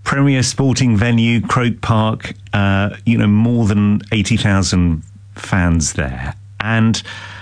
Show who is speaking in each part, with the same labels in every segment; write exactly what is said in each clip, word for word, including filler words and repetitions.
Speaker 1: premier sporting venue, Croke Park, uh, you know, more than eighty thousand fans there. And,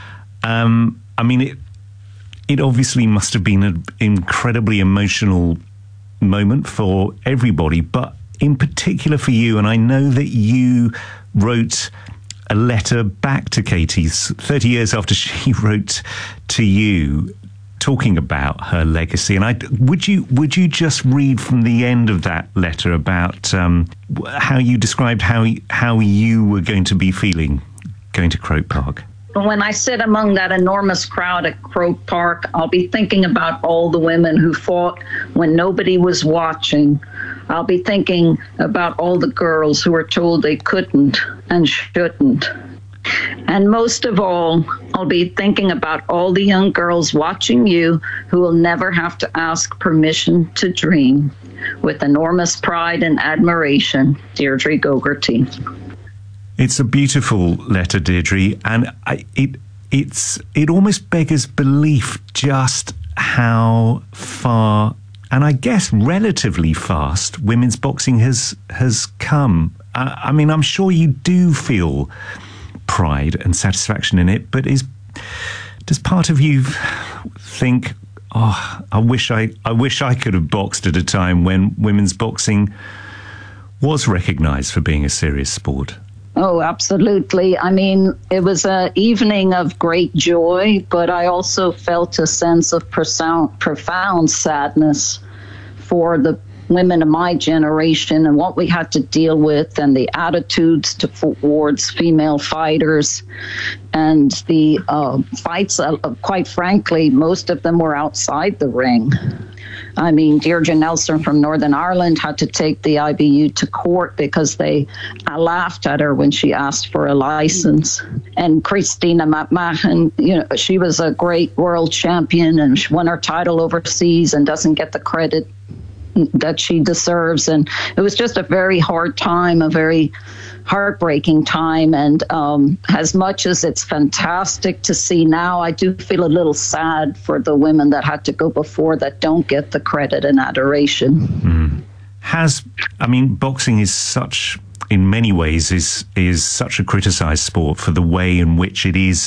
Speaker 1: um, I mean, it, it obviously must have been an incredibly emotional moment for everybody, but in particular for you. And I know that you wrote a letter back to Katie thirty years after she wrote to you, talking about her legacy. And I would you would you just read from the end of that letter about um, how you described how how you were going to be feeling going to Croke Park?
Speaker 2: When I sit among that enormous crowd at Croke Park, I'll be thinking about all the women who fought when nobody was watching. I'll be thinking about all the girls who were told they couldn't and shouldn't. And most of all, I'll be thinking about all the young girls watching you who will never have to ask permission to dream. With enormous pride and admiration, Deirdre Gogarty.
Speaker 1: It's a beautiful letter, Deirdre, and I, it it's it almost beggars belief just how far, and I guess relatively fast, women's boxing has has come. Uh, I mean, I'm sure you do feel pride and satisfaction in it, but is does part of you think, oh, I wish I I wish I could have boxed at a time when women's boxing was recognised for being a serious sport?
Speaker 2: Oh, absolutely. I mean, it was an evening of great joy, but I also felt a sense of profound, profound sadness for the women of my generation and what we had to deal with, and the attitudes towards female fighters, and the uh, fights, uh, quite frankly, most of them were outside the ring. I mean, Deirdre Nelson from Northern Ireland had to take the I B U to court because they uh, laughed at her when she asked for a license. And Christina McMahon, you know, she was a great world champion and she won her title overseas and doesn't get the credit that she deserves. And it was just a very hard time, a very heartbreaking time. And um, as much as it's fantastic to see now, I do feel a little sad for the women that had to go before that don't get the credit and adoration.
Speaker 1: Mm. Has, I mean, boxing is such, in many ways, is is such a criticised sport for the way in which it is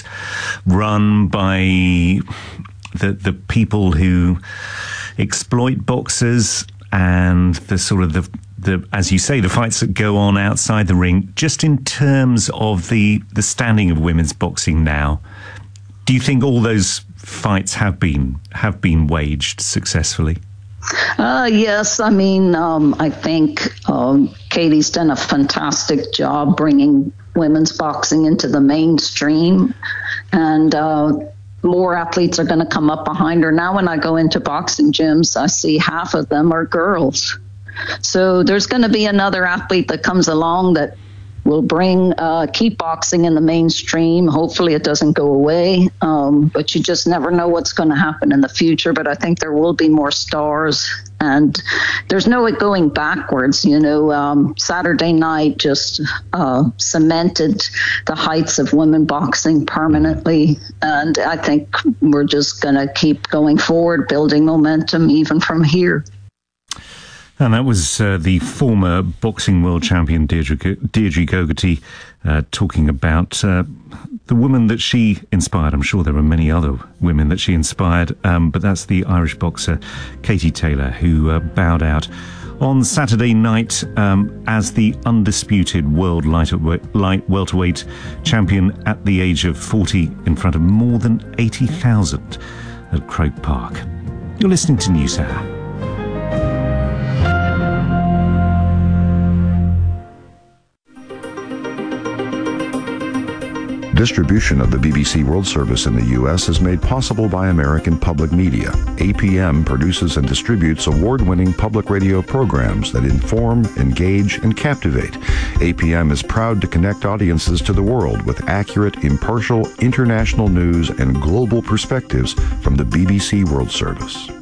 Speaker 1: run by the the people who exploit boxers, and the sort of the the, as you say, the fights that go on outside the ring. Just in terms of the, the standing of women's boxing now, do you think all those fights have been have been waged successfully?
Speaker 2: Uh, yes, I mean, um, I think um, Katie's done a fantastic job bringing women's boxing into the mainstream, and uh, more athletes are going to come up behind her. Now when I go into boxing gyms, I see half of them are girls. So there's going to be another athlete that comes along that will bring, uh, keep boxing in the mainstream. Hopefully it doesn't go away, um, but you just never know what's going to happen in the future. But I think there will be more stars, and there's no going backwards. You know, um, Saturday night just uh, cemented the heights of women boxing permanently, and I think we're just going to keep going forward, building momentum even from here.
Speaker 1: And that was uh, the former boxing world champion Deirdre, Deirdre Gogarty uh, talking about uh, the woman that she inspired. I'm sure there were many other women that she inspired, um, but that's the Irish boxer Katie Taylor, who uh, bowed out on Saturday night um, as the undisputed world light, light welterweight champion at the age of forty in front of more than eighty thousand at Croke Park. You're listening to NewsHour.
Speaker 3: Distribution of the B B C World Service in the U S is made possible by American Public Media. A P M produces and distributes award-winning public radio programs that inform, engage, and captivate. A P M is proud to connect audiences to the world with accurate, impartial, international news and global perspectives from the B B C World Service.